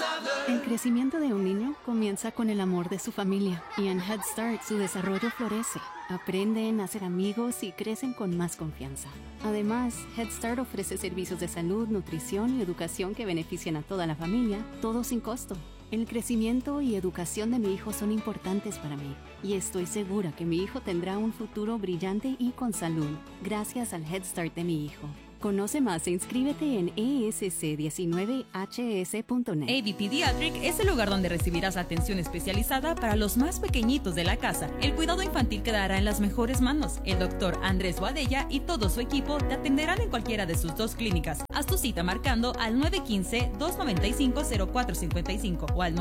El crecimiento de un niño comienza con el amor de su familia y en Head Start su desarrollo florece. Aprenden a ser amigos y crecen con más confianza. Además, Head Start ofrece servicios de salud, nutrición y educación que benefician a toda la familia, todo sin costo. El crecimiento y educación de mi hijo son importantes para mí y estoy segura que mi hijo tendrá un futuro brillante y con salud gracias al Head Start de mi hijo. Conoce más e inscríbete en esc19hs.net. AV Pediatric es el lugar donde recibirás atención especializada para los más pequeñitos de la casa. El cuidado infantil quedará en las mejores manos. El doctor Andrés Boadella y todo su equipo te atenderán en cualquiera de sus 2 clínicas. Haz tu cita marcando al 915-295-0455 o al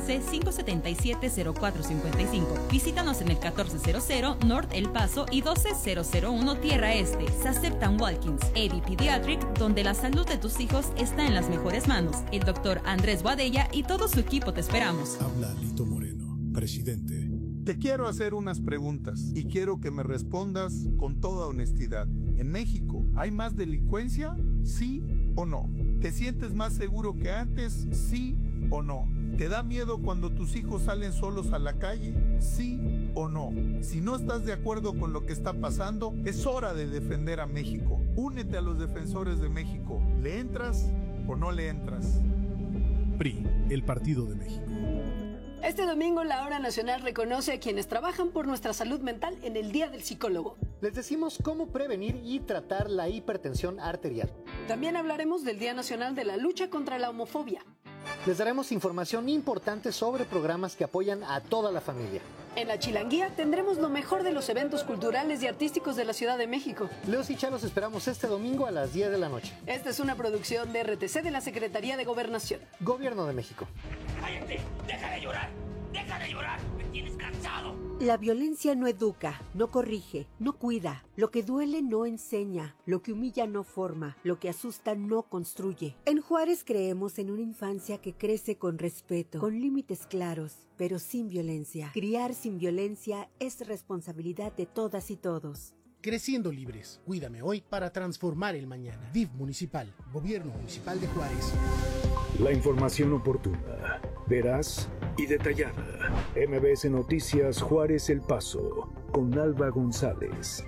915-577-0455. Visítanos en el 1400 North El Paso y 12001 Tierra Este. Se aceptan walk-ins. AV Pediatric, donde la salud de tus hijos está en las mejores manos. El doctor Andrés Boadella y todo su equipo te esperamos. Habla Lito Moreno, presidente. Te quiero hacer unas preguntas y quiero que me respondas con toda honestidad. ¿En México hay más delincuencia? ¿Sí o no? ¿Te sientes más seguro que antes? ¿Sí o no? ¿Te da miedo cuando tus hijos salen solos a la calle? ¿Sí o no? Si no estás de acuerdo con lo que está pasando, es hora de defender a México. Únete a los defensores de México. ¿Le entras o no le entras? PRI, el Partido de México. Este domingo la Hora Nacional reconoce a quienes trabajan por nuestra salud mental en el Día del Psicólogo. Les decimos cómo prevenir y tratar la hipertensión arterial. También hablaremos del Día Nacional de la Lucha contra la Homofobia. Les daremos información importante sobre programas que apoyan a toda la familia. En La Chilanguía tendremos lo mejor de los eventos culturales y artísticos de la Ciudad de México. Leos y Cha los esperamos este domingo a las 10 de la noche. Esta es una producción de RTC de la Secretaría de Gobernación. Gobierno de México. ¡Cállate! ¡Deja de llorar! ¡Deja de llorar! ¡Me tienes cansado! La violencia no educa, no corrige, no cuida. Lo que duele no enseña, lo que humilla no forma, lo que asusta no construye. En Juárez creemos en una infancia que crece con respeto, con límites claros, pero sin violencia. Criar sin violencia es responsabilidad de todas y todos. Creciendo libres, cuídame hoy para transformar el mañana. DIF Municipal, Gobierno Municipal de Juárez. La información oportuna, veraz y detallada. MBS Noticias Juárez El Paso, con Alba González.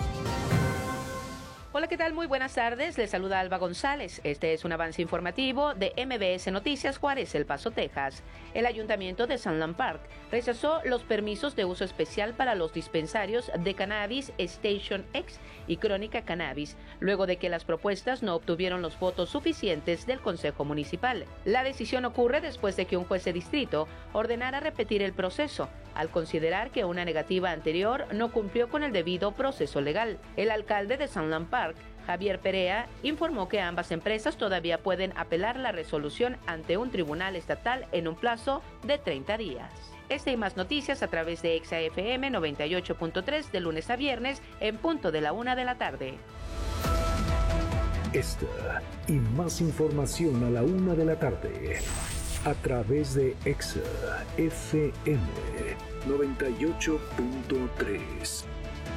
Hola, ¿qué tal? Muy buenas tardes. Les saluda Alba González. Este es un avance informativo de MBS Noticias Juárez, El Paso, Texas. El Ayuntamiento de Sunland Park rechazó los permisos de uso especial para los dispensarios de Cannabis Station X y Crónica Cannabis, luego de que las propuestas no obtuvieron los votos suficientes del Consejo Municipal. La decisión ocurre después de que un juez de distrito ordenara repetir el proceso, al considerar que una negativa anterior no cumplió con el debido proceso legal. El alcalde de Sunland Park, Javier Perea, informó que ambas empresas todavía pueden apelar la resolución ante un tribunal estatal en un plazo de 30 días. Esta y más noticias a través de ExaFM 98.3 de lunes a viernes en punto de la 1 de la tarde. Esta y más información a la 1 de la tarde a través de ExaFM 98.3.